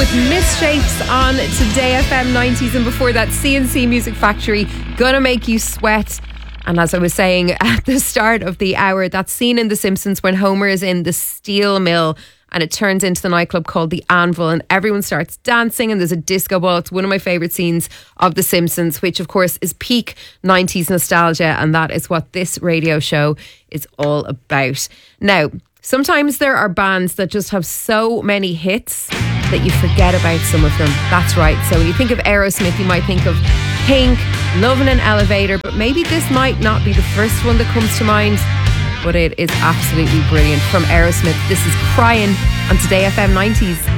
with Misshapes on Today FM 90s, and before that CNC Music Factory, Gonna Make You Sweat. And as I was saying at the start of the hour, that scene in The Simpsons when Homer is in the steel mill and it turns into the nightclub called the Anvil and everyone starts dancing and there's a disco ball. It's one of my favourite scenes of The Simpsons, which of course is peak 90s nostalgia, and that is what this radio show is all about. Now, sometimes there are bands that just have so many hits that you forget about some of them. That's right. So when you think of Aerosmith, you might think of Pink, Love in an Elevator, but maybe this might not be the first one that comes to mind, but it is absolutely brilliant. From Aerosmith, this is Crying on Today FM 90s.